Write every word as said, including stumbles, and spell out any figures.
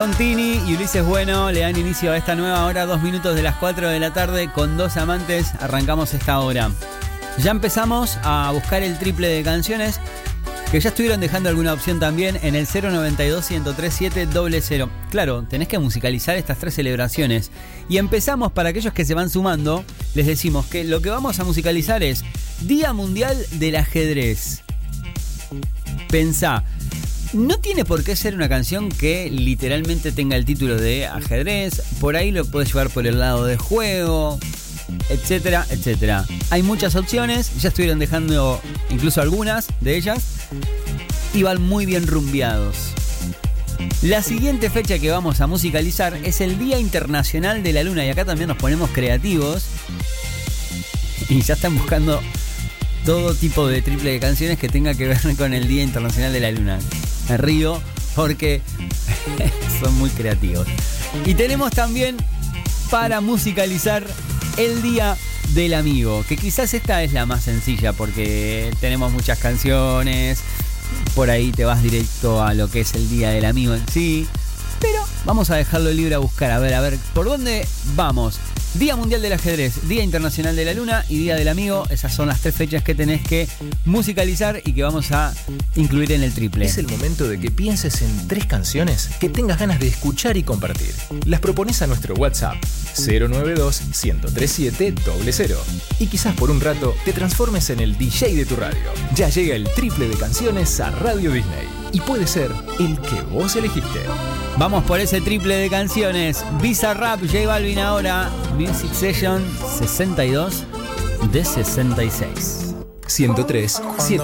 Tini y Ulises Bueno le dan inicio a esta nueva hora, dos minutos de las cuatro de la tarde, con dos amantes arrancamos esta hora. Ya empezamos a buscar el triple de canciones, que ya estuvieron dejando alguna opción también en el cero noventa y dos, ciento tres, siete cero cero. Claro, tenés que musicalizar estas tres celebraciones. Y empezamos, para aquellos que se van sumando, les decimos que lo que vamos a musicalizar es Día Mundial del Ajedrez. Pensá, no tiene por qué ser una canción que literalmente tenga el título de ajedrez. Por ahí lo puedes llevar por el lado de juego, etcétera, etcétera. Hay muchas opciones, ya estuvieron dejando incluso algunas de ellas y van muy bien rumbeados. La siguiente fecha que vamos a musicalizar es el Día Internacional de la Luna, y acá también nos ponemos creativos y ya están buscando todo tipo de triple de canciones que tenga que ver con el Día Internacional de la Luna. Me río porque son muy creativos. Y tenemos también para musicalizar el Día del Amigo, que quizás esta es la más sencilla porque tenemos muchas canciones, por ahí te vas directo a lo que es el Día del Amigo en sí, pero vamos a dejarlo libre a buscar, a ver, a ver, ¿por dónde vamos? Día Mundial del Ajedrez, Día Internacional de la Luna y Día del Amigo. Esas son las tres fechas que tenés que musicalizar y que vamos a incluir en el triple. Es el momento de que pienses en tres canciones que tengas ganas de escuchar y compartir. Las propones a nuestro WhatsApp cero noventa y dos, ciento treinta y siete cero cero y quizás por un rato te transformes en el D J de tu radio. Ya llega el triple de canciones a Radio Disney y puede ser el que vos elegiste. Vamos por ese triple de canciones. Bizarrap, J Balvin ahora, Music Session sesenta y dos de sesenta y seis. ciento tres,